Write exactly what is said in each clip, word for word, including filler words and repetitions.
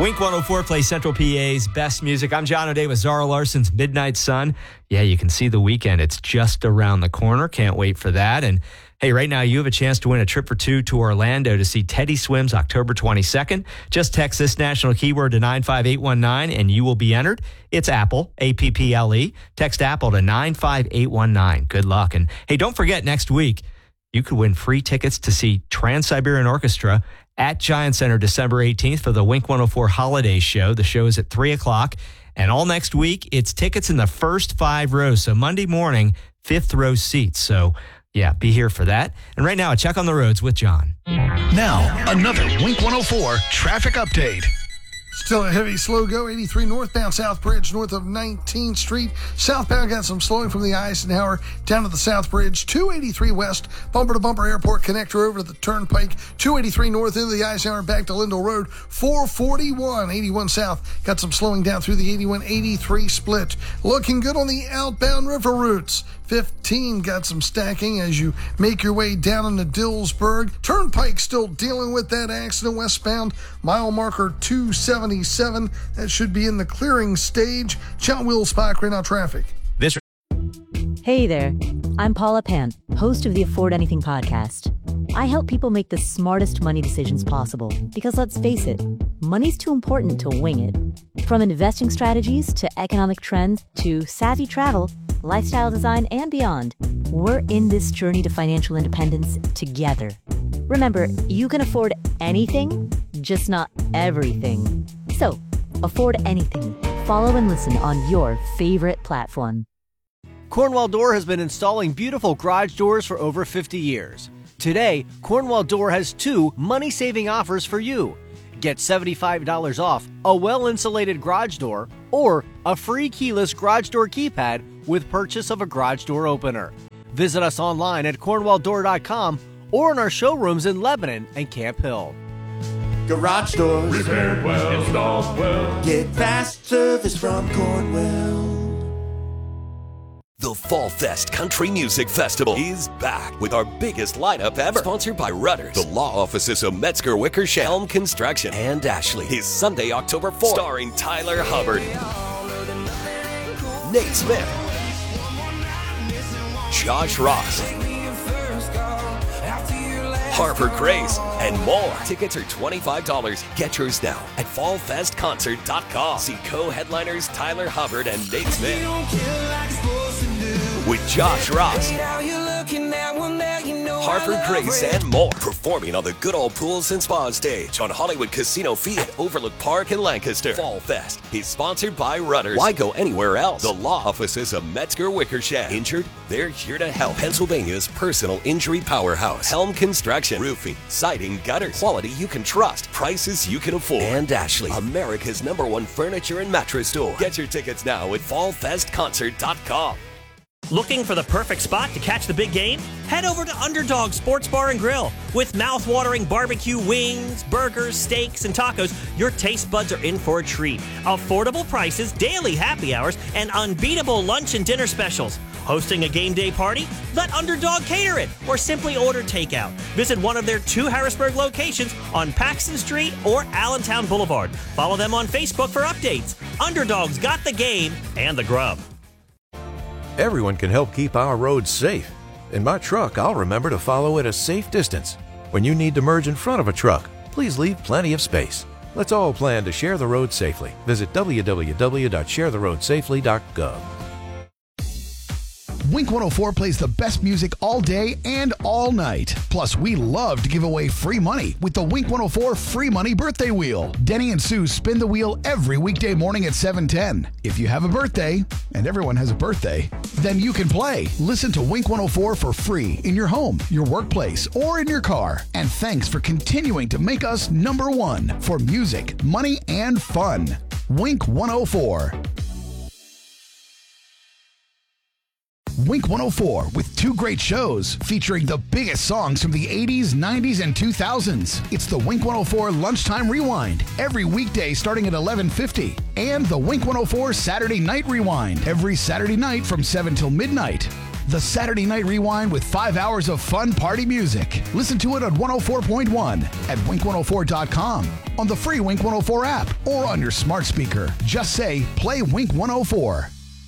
Wink one oh four plays Central P A's best music. I'm John O'Day with Zara Larson's Midnight Sun. Yeah, you can see the weekend. It's just around the corner. Can't wait for that. And hey, right now you have a chance to win a trip for two to Orlando to see Teddy Swims October twenty-second. Just text this national keyword to nine five eight one nine and you will be entered. It's Apple, A P P L E. Text Apple to nine five eight one nine. Good luck. And hey, don't forget, next week, you could win free tickets to see Trans-Siberian Orchestra at Giant Center December eighteenth for the Wink one oh four Holiday Show. The show is at three o'clock. And all next week, it's tickets in the first five rows. So Monday morning, fifth row seats. So yeah, be here for that. And right now, a check on the roads with John. Now, another Wink one oh four traffic update. Still a heavy slow go, eighty-three northbound South Bridge, north of nineteenth Street. Southbound got some slowing from the Eisenhower down to the South Bridge. two eighty-three west, bumper to bumper airport connector over to the Turnpike. two eighty-three north into the Eisenhower back to Lindell Road. four forty-one, eighty-one south, got some slowing down through the eighty-one eighty-three split. Looking good on the outbound river routes. fifteen got some stacking as you make your way down into Dillsburg. Turnpike still dealing with that accident westbound. Mile marker two seventy-seven. That should be in the clearing stage. Chow Wheel Spot right now traffic. This. Hey there. I'm Paula Pant, host of the Afford Anything podcast. I help people make the smartest money decisions possible because let's face it, money's too important to wing it. From investing strategies to economic trends to savvy travel, lifestyle design, and beyond, we're in this journey to financial independence together. Remember, you can afford anything, just not everything. So, afford anything. Follow and listen on your favorite platform. Cornwell Door has been installing beautiful garage doors for over fifty years. Today, Cornwell Door has two money-saving offers for you. Get seventy-five dollars off a well-insulated garage door or a free keyless garage door keypad with purchase of a garage door opener. Visit us online at cornwell door dot com or in our showrooms in Lebanon and Camp Hill. Garage doors, repaired well, installed well. Get fast service from Cornwell. The Fall Fest Country Music Festival is back with our biggest lineup ever. Sponsored by Rudders, the law offices of Metzger Wickersham, Helm Construction, and Ashley. Is Sunday, October fourth. Starring Tyler Hubbard, Nate Smith, Josh Ross, Harper Grace, and more. Tickets are twenty-five dollars. Get yours now at fall fest concert dot com. See co-headliners Tyler Hubbard and Nate Smith. With Josh Ross, Harper Grace, and more. Performing on the Good Old Pools and Spa stage on Hollywood Casino Field at Overlook Park in Lancaster. Fall Fest is sponsored by Rudders. Why go anywhere else? The law offices of Metzger Wickersham. Injured? They're here to help. Pennsylvania's personal injury powerhouse. Helm Construction. Roofing, siding, gutters. Quality you can trust. Prices you can afford. And Ashley, America's number one furniture and mattress store. Get your tickets now at fall fest concert dot com. Looking for the perfect spot to catch the big game? Head over to Underdog Sports Bar and Grill. With mouth-watering barbecue wings, burgers, steaks, and tacos, your taste buds are in for a treat. Affordable prices, daily happy hours, and unbeatable lunch and dinner specials. Hosting a game day party? Let Underdog cater it, or simply order takeout. Visit one of their two Harrisburg locations on Paxton Street or Allentown Boulevard. Follow them on Facebook for updates. Underdog's got the game and the grub. Everyone can help keep our roads safe. In my truck, I'll remember to follow at a safe distance. When you need to merge in front of a truck, please leave plenty of space. Let's all plan to share the road safely. Visit w w w dot share the road safely dot gov. Wink one oh four plays the best music all day and all night. Plus, we love to give away free money with the Wink one oh four Free Money Birthday Wheel. Denny and Sue spin the wheel every weekday morning at seven ten. If you have a birthday, and everyone has a birthday, then you can play. Listen to Wink one oh four for free in your home, your workplace, or in your car. And thanks for continuing to make us number one for music, money, and fun. Wink one oh four. Wink one oh four with two great shows featuring the biggest songs from the eighties, nineties, and two thousands. It's the Wink one oh four Lunchtime Rewind every weekday starting at eleven fifty, and the Wink one oh four Saturday Night Rewind every Saturday night from seven till midnight. The Saturday Night Rewind with five hours of fun party music. Listen to it on one oh four point one at wink one oh four dot com, on the free Wink one oh four app, or on your smart speaker. Just say, play Wink one oh four.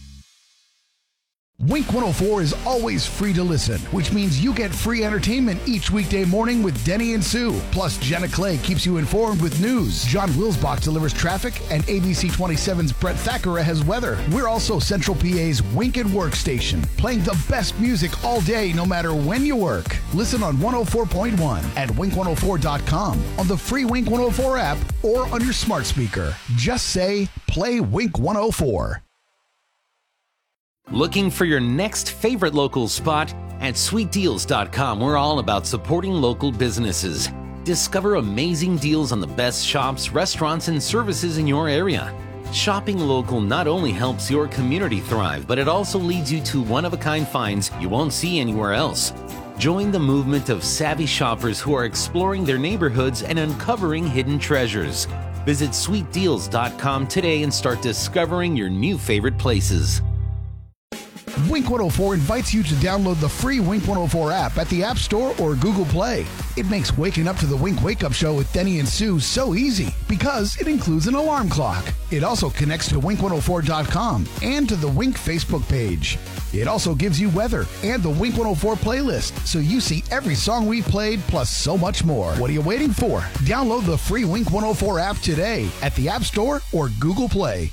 Wink one oh four is always free to listen, which means you get free entertainment each weekday morning with Denny and Sue. Plus, Jenna Clay keeps you informed with news. John Wilsbach delivers traffic, and A B C twenty-seven's Brett Thackeray has weather. We're also Central P A's Wink and Work station, playing the best music all day, no matter when you work. Listen on one oh four point one at wink one oh four dot com, on the free Wink one oh four app, or on your smart speaker. Just say, play Wink one oh four. Looking for your next favorite local spot? At sweet deals dot com, we're all about supporting local businesses. Discover amazing deals on the best shops, restaurants, and services in your area. Shopping local not only helps your community thrive, but it also leads you to one-of-a-kind finds you won't see anywhere else. Join the movement of savvy shoppers who are exploring their neighborhoods and uncovering hidden treasures. Visit sweet deals dot com today and start discovering your new favorite places. Wink one oh four invites you to download the free Wink one oh four app at the App Store or Google Play. It makes waking up to the Wink Wake Up Show with Denny and Sue so easy because it includes an alarm clock. It also connects to wink one oh four dot com and to the Wink Facebook page. It also gives you weather and the Wink one oh four playlist, so you see every song we've played plus so much more. What are you waiting for? Download the free Wink one oh four app today at the App Store or Google Play.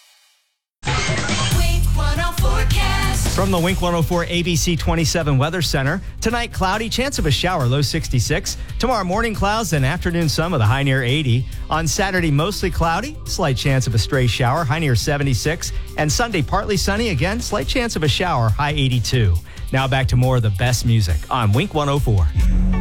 From the Wink one oh four A B C twenty-seven Weather Center, tonight cloudy, chance of a shower, low sixty-six. Tomorrow morning clouds and afternoon sun with a high near eighty. On Saturday, mostly cloudy, slight chance of a stray shower, high near seventy-six. And Sunday, partly sunny, again, slight chance of a shower, high eighty-two. Now back to more of the best music on Wink one oh four.